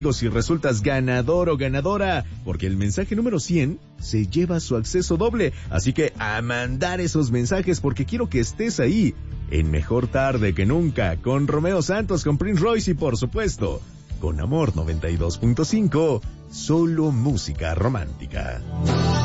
si resultas ganador o ganadora, porque el mensaje número 100 se lleva su acceso doble. Así que a mandar esos mensajes porque quiero que estés ahí en Mejor Tarde que Nunca con Romeo Santos, con Prince Royce y por supuesto con Amor 92.5, solo música romántica.